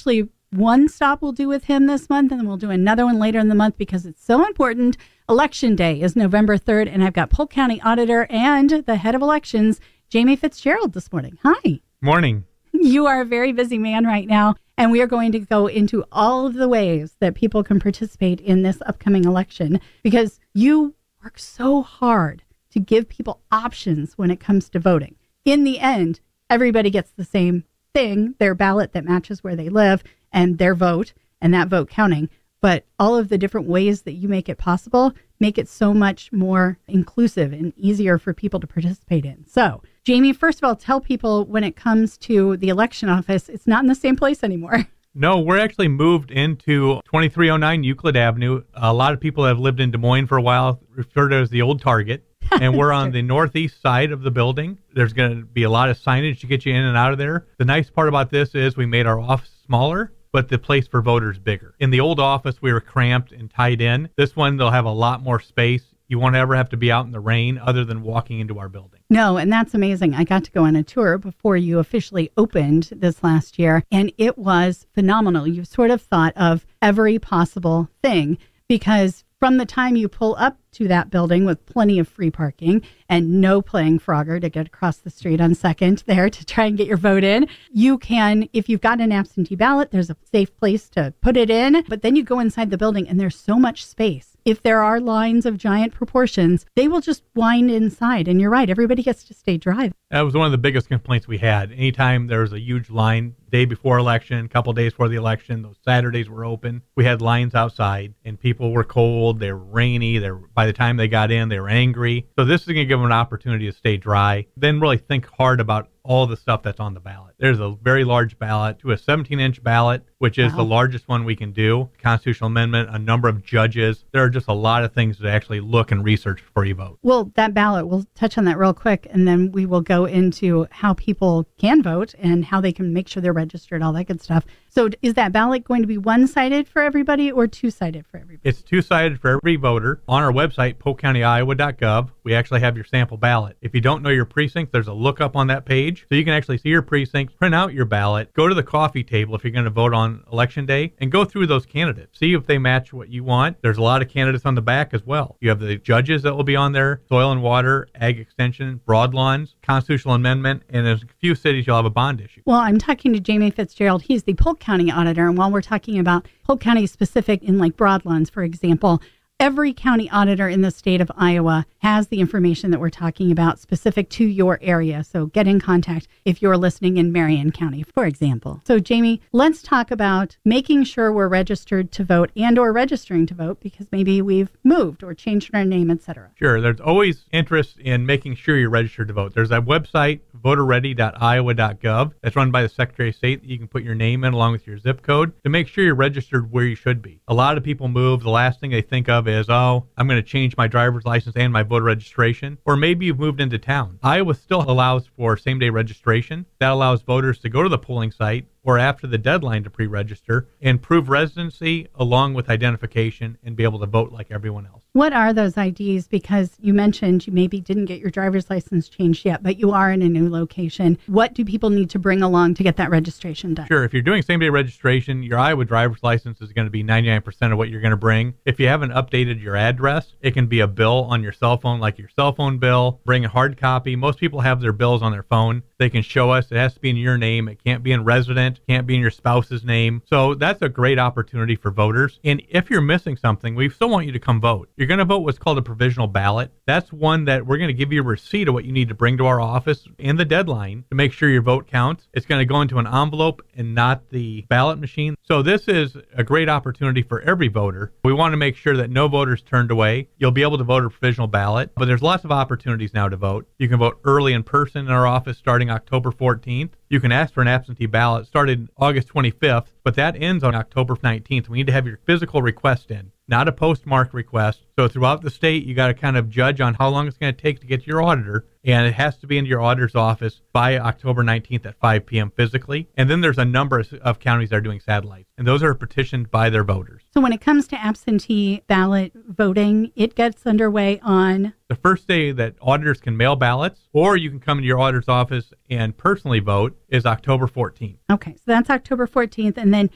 actually one stop we'll do with him this month, and then we'll do another one later in the month because it's so important. Election Day is November 3rd, and I've got Polk County Auditor and the head of elections, Jamie Fitzgerald, this morning. Hi. Morning. You are a very busy man right now, and we are going to go into all of the ways that people can participate in this upcoming election because you work so hard to give people options when it comes to voting. In the end, everybody gets the same thing, their ballot that matches where they live and their vote and that vote counting. But all of the different ways that you make it possible make it so much more inclusive and easier for people to participate in. So, Jamie, first of all, tell people when it comes to the election office, it's not in the same place anymore. No, we're actually moved into 2309 Euclid Avenue. A lot of people that have lived in Des Moines for a while refer to it as the old Target. And we're on the northeast side of the building. There's going to be a lot of signage to get you in and out of there. The nice part about this is we made our office smaller, but the place for voters bigger. In the old office, we were cramped and tied in. This one, they'll have a lot more space. You won't ever have to be out in the rain other than walking into our building. No, and that's amazing. I got to go on a tour before you officially opened this last year, and it was phenomenal. You sort of thought of every possible thing because from the time you pull up to that building with plenty of free parking and no playing Frogger to get across the street on 2nd there to try and get your vote in, you can, if you've got an absentee ballot, there's a safe place to put it in, but then you go inside the building and there's so much space. If there are lines of giant proportions, they will just wind inside. And you're right, everybody gets to stay dry. That was one of the biggest complaints we had. Anytime there was a huge line, day before election, a couple days before the election, those Saturdays were open. We had lines outside, and people were cold, they were rainy. By the time they got in, they were angry. So this is going to give them an opportunity to stay dry. Then really think hard about all the stuff that's on the ballot. There's a very large ballot to a 17-inch ballot, which is the largest one we can do. Constitutional amendment, a number of judges. There are just a lot of things to actually look and research before you vote. Well, that ballot, we'll touch on that real quick, and then we will go into how people can vote and how they can make sure they're registered, all that good stuff. So is that ballot going to be one-sided for everybody or two-sided for everybody? It's two-sided for every voter. On our website, polkcountyiowa.gov, we actually have your sample ballot. If you don't know your precinct, there's a lookup on that page. So you can actually see your precinct, print out your ballot, go to the coffee table if you're going to vote on election day, and go through those candidates. See if they match what you want. There's a lot of candidates on the back as well. You have the judges that will be on there, soil and water, ag extension, broadlawns, constitutional amendment, and there's a few cities you'll have a bond issue. Well, I'm talking to Jamie Fitzgerald. He's the Polk County Auditor, and while we're talking about Polk County specific in like broadlawns, for example, every county auditor in the state of Iowa has the information that we're talking about specific to your area. So get in contact if you're listening in Marion County, for example. So Jamie, let's talk about making sure we're registered to vote and or registering to vote because maybe we've moved or changed our name, etc. Sure. There's always interest in making sure you're registered to vote. There's a website, voterready.iowa.gov, that's run by the Secretary of State. You can put your name in along with your zip code to make sure you're registered where you should be. A lot of people move. The last thing they think of is, oh, I'm going to change my driver's license and my voter registration. Or maybe you've moved into town. Iowa still allows for same-day registration. That allows voters to go to the polling site or after the deadline to pre-register and prove residency along with identification and be able to vote like everyone else. What are those IDs? Because you mentioned you maybe didn't get your driver's license changed yet, but you are in a new location. What do people need to bring along to get that registration done? Sure. If you're doing same-day registration, your Iowa driver's license is going to be 99% of what you're going to bring. If you haven't updated your address, it can be a bill on your cell phone, like your cell phone bill. Bring a hard copy. Most people have their bills on their phone. They can show us. It has to be in your name. It can't be in resident. Can't be in your spouse's name. So that's a great opportunity for voters. And if you're missing something, we still want you to come vote. You're going to vote what's called a provisional ballot. That's one that we're going to give you a receipt of what you need to bring to our office and the deadline to make sure your vote counts. It's going to go into an envelope and not the ballot machine. So this is a great opportunity for every voter. We want to make sure that no voters turned away. You'll be able to vote a provisional ballot, but there's lots of opportunities now to vote. You can vote early in person in our office starting October 14th. You can ask for an absentee ballot started August 25th, but that ends on October 19th. We need to have your physical request in, not a postmark request. So throughout the state, you got to kind of judge on how long it's going to take to get to your auditor. And it has to be in your auditor's office by October 19th at 5 p.m. physically. And then there's a number of counties that are doing satellites, and those are petitioned by their voters. So when it comes to absentee ballot voting, it gets underway on the first day that auditors can mail ballots, or you can come to your auditor's office and personally vote, is October 14th. Okay, so that's October 14th. And then